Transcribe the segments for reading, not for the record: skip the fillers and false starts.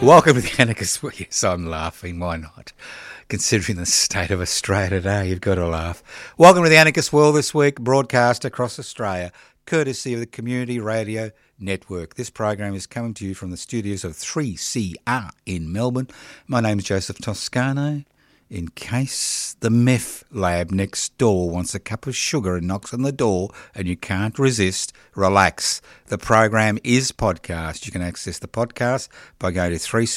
Welcome to the Anarchist. Well, yes, I'm laughing. Why not? Considering the state of Australia today, you've got to laugh. Welcome to the Anarchist World this week, broadcast across Australia, courtesy of the Community Radio Network. This program is coming to you from the studios of 3CR in Melbourne. My name is Joseph Toscano. In case the meth lab next door wants a cup of sugar and knocks on the door and you can't resist, relax. The program is podcast. You can access the podcast by going to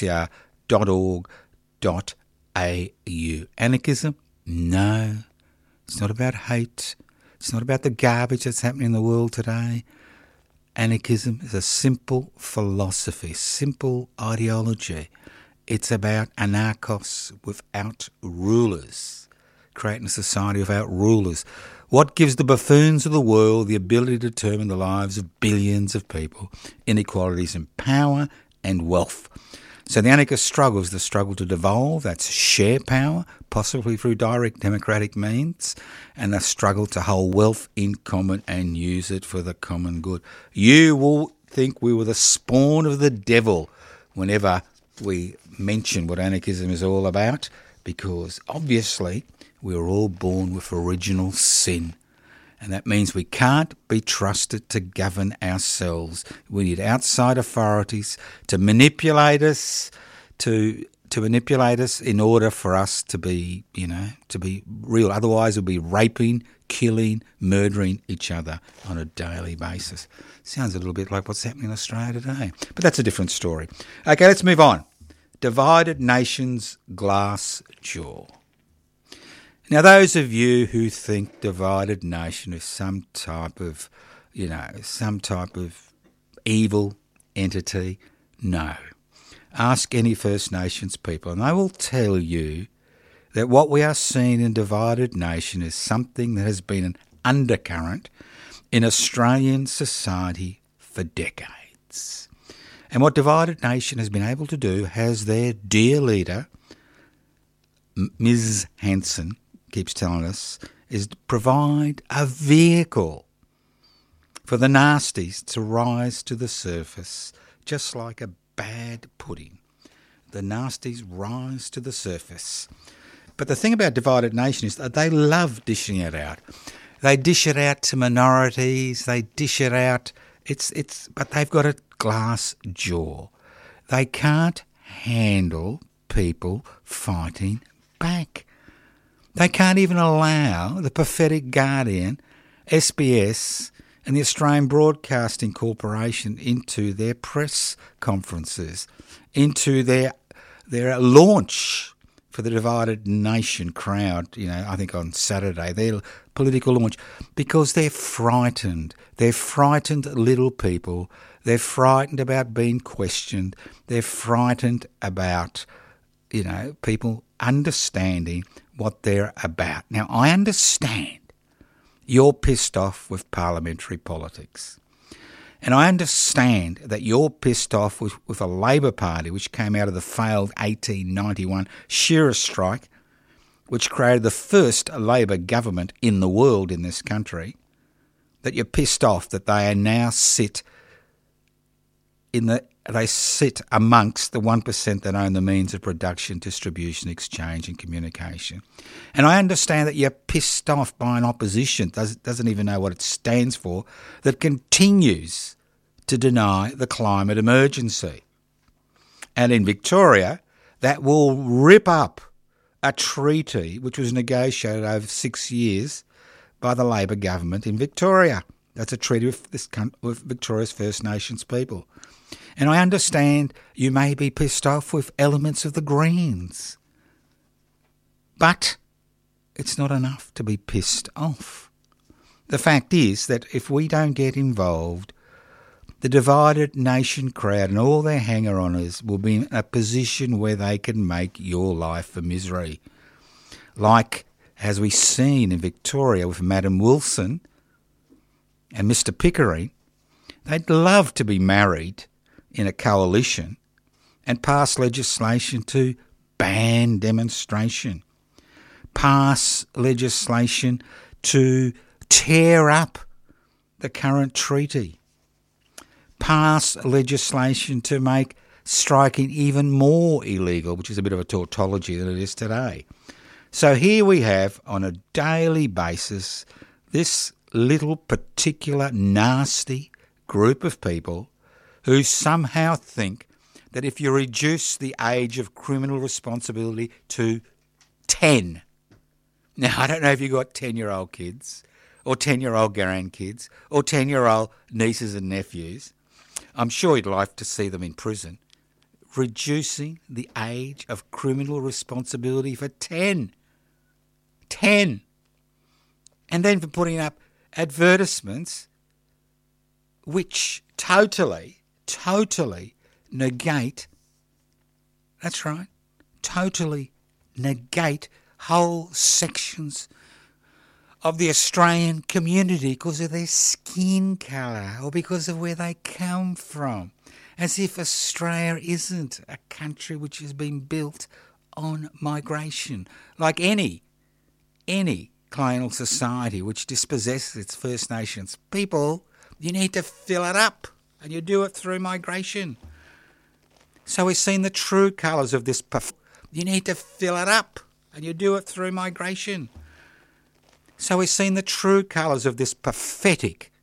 3cr.org.au. Anarchism? No. It's not about hate. It's not about the garbage that's happening in the world today. Anarchism is a simple philosophy, simple ideology. It's about anarchos without rulers, creating a society without rulers. What gives the buffoons of the world the ability to determine the lives of billions of people? Inequalities in power and wealth. So the anarchist struggle is the struggle to devolve, that's share power, possibly through direct democratic means, and the struggle to hold wealth in common and use it for the common good. You will think we were the spawn of the devil whenever we mention what anarchism is all about, because obviously we are all born with original sin, and that means we can't be trusted to govern ourselves. We need outside authorities to manipulate us, to manipulate us in order for us to be, to be real. Otherwise we'll be raping, killing, murdering each other on a daily basis. Sounds a little bit like what's happening in Australia today. But that's a different story. Okay, let's move on. Divided nations, glass jaw. Now, those of you who think divided nation is some type of evil entity, no. Ask any First Nations people and they will tell you that what we are seeing in divided nation is something that has been an undercurrent in Australian society for decades. And what Divided Nation has been able to do has their dear leader, Ms. Hanson, keeps telling us, is to provide a vehicle for the nasties to rise to the surface, just like a bad pudding. The nasties rise to the surface. But the thing about Divided Nation is that they love dishing it out. They dish it out to minorities. They dish it out. But they've got a glass jaw. They can't handle people fighting back. They can't even allow the Pathetic Guardian, SBS, and the Australian Broadcasting Corporation into their press conferences, into their launch for the Divided Nation crowd, I think on Saturday, their political launch, because they're frightened. They're frightened little people. They're frightened about being questioned. They're frightened about, people understanding what they're about. Now, I understand you're pissed off with parliamentary politics. And I understand that you're pissed off with a Labor Party which came out of the failed 1891 shearers' strike, which created the first Labor government in the world in this country, that you're pissed off that they now sit amongst the 1% that own the means of production, distribution, exchange and communication. And I understand that you're pissed off by an opposition, doesn't even know what it stands for, that continues to deny the climate emergency. And in Victoria, that will rip up a treaty which was negotiated over 6 years by the Labor government in Victoria. That's a treaty with Victoria's First Nations people. And I understand you may be pissed off with elements of the Greens. But it's not enough to be pissed off. The fact is that if we don't get involved, the Divided Nation crowd and all their hanger-oners will be in a position where they can make your life a misery. Like, as we've seen in Victoria with Madam Wilson and Mr. Pickering, they'd love to be married in a coalition and pass legislation to ban demonstration, pass legislation to tear up the current treaty, pass legislation to make striking even more illegal, which is a bit of a tautology than it is today. So here we have, on a daily basis, this little particular nasty group of people who somehow think that if you reduce the age of criminal responsibility to 10. Now, I don't know if you've got 10-year-old kids or 10-year-old grandkids or 10-year-old nieces and nephews. I'm sure you'd like to see them in prison. Reducing the age of criminal responsibility for 10. 10. And then for putting up advertisements which totally negate, that's right, totally negate whole sections of the Australian community because of their skin colour or because of where they come from. As if Australia isn't a country which has been built on migration. Like any colonial society which dispossesses its First Nations people, you need to fill it up, and you do it through migration. So we've seen the true colours of this. You need to fill it up, and you do it through migration. So we've seen the true colours of this pathetic